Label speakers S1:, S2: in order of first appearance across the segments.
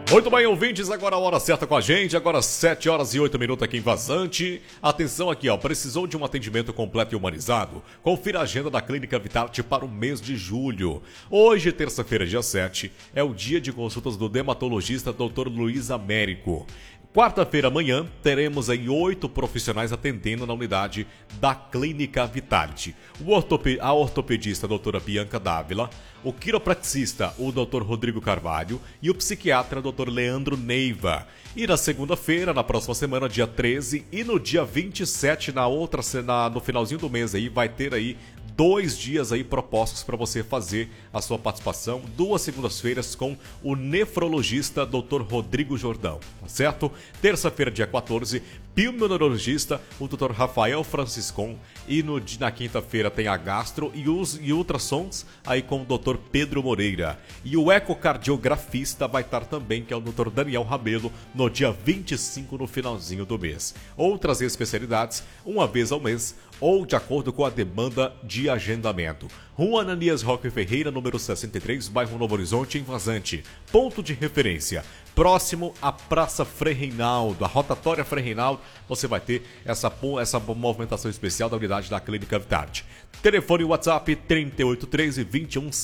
S1: Muito bem, ouvintes, agora a hora certa com a gente, agora 7 horas e 8 minutos aqui em Vazante. Atenção aqui, ó, precisou de um atendimento completo e humanizado? Confira a agenda da Clínica Vitality para o mês de julho. Hoje, terça-feira, dia 7, é o dia de consultas do dermatologista Dr. Luiz Américo. Quarta-feira, amanhã, teremos aí 8 profissionais atendendo na unidade da Clínica Vitality. A ortopedista, a doutora Bianca Dávila, o quiropraxista, o Dr. Rodrigo Carvalho e o psiquiatra, Dr. Leandro Neiva. E na segunda-feira, na próxima semana, dia 13, e no dia 27, no finalzinho do mês aí, vai ter aí 2 dias aí propostos para você fazer a sua participação, 2 segundas-feiras com o nefrologista Dr. Rodrigo Jordão, tá certo? Terça-feira, dia 14, pulmonologista, o Dr. Rafael Franciscon, e na quinta-feira tem a gastro e ultrassons aí com o Dr. Pedro Moreira. E o ecocardiografista vai estar também, que é o Dr. Daniel Rabelo, no dia 25, no finalzinho do mês. Outras especialidades, uma vez ao mês, ou de acordo com a demanda de agendamento. Rua Ananias Roque Ferreira, número 63, bairro Novo Horizonte, em Vazante. Ponto de referência. Próximo à Praça Frei Reinaldo, a rotatória Frei Reinaldo, você vai ter essa movimentação especial da unidade da Clínica Vitality. Telefone WhatsApp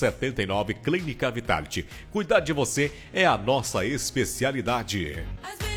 S1: 3083-2179, Clínica Vitality. Cuidar de você é a nossa especialidade.